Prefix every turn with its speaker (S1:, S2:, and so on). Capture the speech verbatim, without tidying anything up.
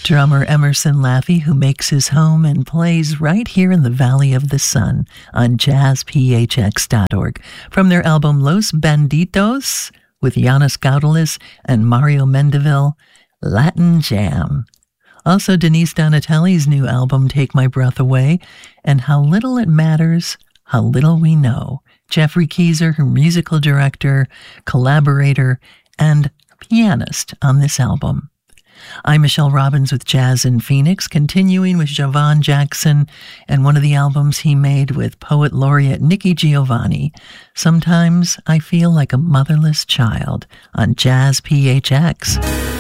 S1: Drummer Emerson Laffey, who makes his home and plays right here in the Valley of the Sun on jazz p h x dot org. From their album Los Banditos with Yannis Gaudelis and Mario Mendeville, Latin Jam. Also Denise Donatelli's new album, Take My Breath Away, and How Little It Matters, How Little We Know. Jeffrey Keezer, her musical director, collaborator, and pianist on this album. I'm Michelle Robbins with Jazz in Phoenix, continuing with Javon Jackson and one of the albums he made with poet laureate Nikki Giovanni. Sometimes I feel like a motherless child on Jazz P H X.